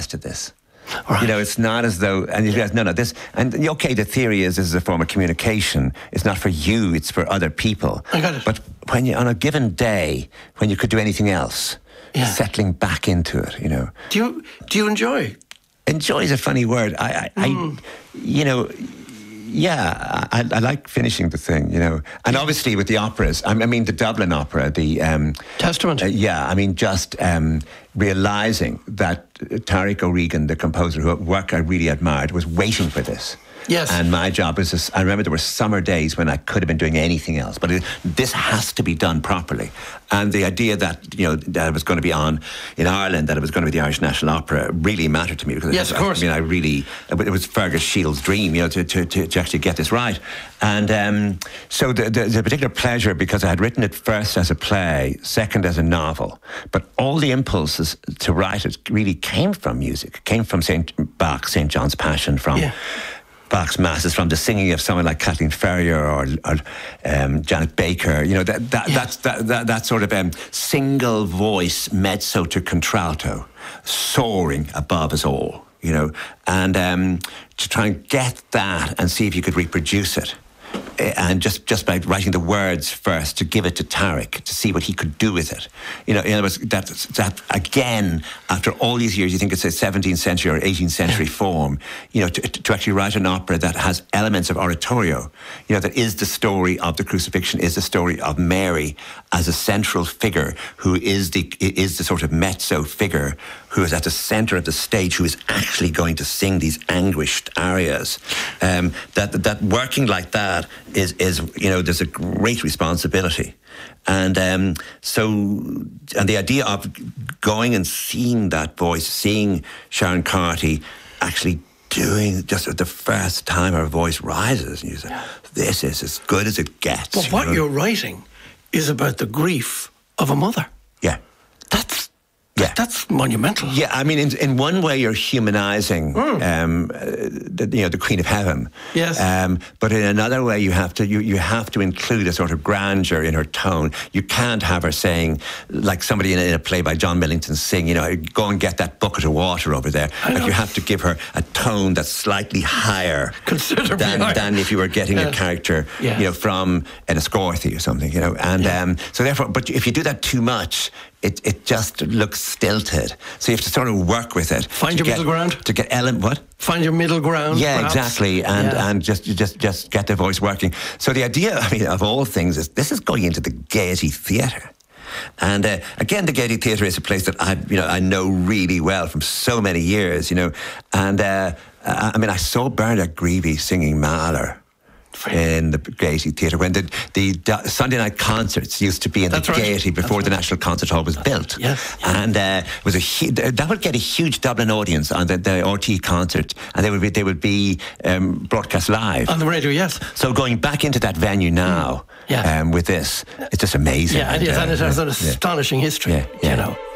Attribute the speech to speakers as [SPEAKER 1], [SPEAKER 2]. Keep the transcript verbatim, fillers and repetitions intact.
[SPEAKER 1] rest of this.
[SPEAKER 2] Right.
[SPEAKER 1] You know, it's not as though, and you guys, no, no, this, and okay, the theory is this is a form of communication. It's not for you, it's for other people.
[SPEAKER 2] I got it.
[SPEAKER 1] But when you, on a given day, when you could do anything else,
[SPEAKER 2] yeah.
[SPEAKER 1] settling back into it, you know.
[SPEAKER 2] Do you, do you enjoy?
[SPEAKER 1] Enjoy is a funny word. I, I,
[SPEAKER 2] mm.
[SPEAKER 1] I you know, yeah, I, I like finishing the thing, you know. And obviously with the operas, I mean, the Dublin Opera, the... Um,
[SPEAKER 2] Testament.
[SPEAKER 1] Uh, yeah, I mean, just um, realising that Tariq O'Regan, the composer, whose work I really admired, was waiting for this.
[SPEAKER 2] Yes.
[SPEAKER 1] And my job was this, I remember there were summer days when I could have been doing anything else, but it, this has to be done properly. And the idea that, you know, that it was going to be on in Ireland, that it was going to be the Irish National Opera really mattered to me. Because
[SPEAKER 2] yes,
[SPEAKER 1] it,
[SPEAKER 2] of course.
[SPEAKER 1] I mean, I really, it was Fergus Shields' dream, you know, to, to, to, to actually get this right. And um, so the, the, the particular pleasure, because I had written it first as a play, second as a novel, but all the impulses to write it really came from music, came from Saint Bach, Saint John's Passion, from... Yeah. Bach's masses, from the singing of someone like Kathleen Ferrier or, or um, Janet Baker, you know, that that, yeah. that's, that, that that sort of um, single voice mezzo to contralto, soaring above us all, you know, and um, to try and get that and see if you could reproduce it. And just, just by writing the words first, to give it to Tariq, to see what he could do with it. You know, in other words, that, that again, after all these years, you think it's a seventeenth century or eighteenth century form, you know, to, to actually write an opera that has elements of oratorio, you know, that is the story of the crucifixion, is the story of Mary as a central figure who is the, is the sort of mezzo figure who is at the centre of the stage, who is actually going to sing these anguished arias. Um, that, that working like that is, is, you know, there's a great responsibility. And um, so, and the idea of going and seeing that voice, seeing Sharon Carty actually doing, just the first time her voice rises, and you say, this is as good as it gets.
[SPEAKER 2] But
[SPEAKER 1] you
[SPEAKER 2] what
[SPEAKER 1] know?
[SPEAKER 2] you're writing is about the grief of a mother.
[SPEAKER 1] Yeah.
[SPEAKER 2] That's
[SPEAKER 1] Yeah.
[SPEAKER 2] That's monumental.
[SPEAKER 1] Yeah, I mean, in, in one way, you're humanising,
[SPEAKER 2] mm.
[SPEAKER 1] um, uh, the, you know, the Queen of Heaven.
[SPEAKER 2] Yes.
[SPEAKER 1] Um, but in another way, you have to you, you have to include a sort of grandeur in her tone. You can't have her saying, like somebody in a, in a play by John Millington sing, you know, go and get that bucket of water over there.
[SPEAKER 2] I
[SPEAKER 1] like
[SPEAKER 2] know.
[SPEAKER 1] you have to give her a tone that's slightly higher,
[SPEAKER 2] considerably
[SPEAKER 1] than,
[SPEAKER 2] higher.
[SPEAKER 1] than if you were getting
[SPEAKER 2] yes.
[SPEAKER 1] a character,
[SPEAKER 2] yes.
[SPEAKER 1] you know, from Enniscorthy or something, you know. And
[SPEAKER 2] yeah.
[SPEAKER 1] um, so therefore, but if you do that too much, It, it just looks stilted. So you have to sort of work with it.
[SPEAKER 2] Find your
[SPEAKER 1] get,
[SPEAKER 2] middle ground.
[SPEAKER 1] To get element, what?
[SPEAKER 2] Find your middle ground.
[SPEAKER 1] Yeah,
[SPEAKER 2] perhaps.
[SPEAKER 1] exactly. And
[SPEAKER 2] yeah.
[SPEAKER 1] and just just just get the voice working. So the idea, I mean, of all things is this is going into the Gaiety Theatre. And uh, again, the Gaiety Theatre is a place that I, you know, I know really well from so many years, you know. And uh, I mean, I saw Bernard Greevy singing Mahler in the Gaiety Theatre when the, the Sunday night concerts used to be in
[SPEAKER 2] That's
[SPEAKER 1] the
[SPEAKER 2] right.
[SPEAKER 1] Gaiety before
[SPEAKER 2] That's
[SPEAKER 1] the
[SPEAKER 2] right.
[SPEAKER 1] National Concert Hall was built.
[SPEAKER 2] Yes, yes.
[SPEAKER 1] And uh, it was a hu- that would get a huge Dublin audience on the, the R T E concert, and they would be they would be um, broadcast live
[SPEAKER 2] on the radio. Yes.
[SPEAKER 1] So going back into that venue now,
[SPEAKER 2] yeah.
[SPEAKER 1] um, with this, it's just amazing.
[SPEAKER 2] Yeah, and,
[SPEAKER 1] and,
[SPEAKER 2] yes,
[SPEAKER 1] uh,
[SPEAKER 2] and it has
[SPEAKER 1] yeah,
[SPEAKER 2] an astonishing
[SPEAKER 1] yeah.
[SPEAKER 2] history.
[SPEAKER 1] Yeah, yeah.
[SPEAKER 2] You know.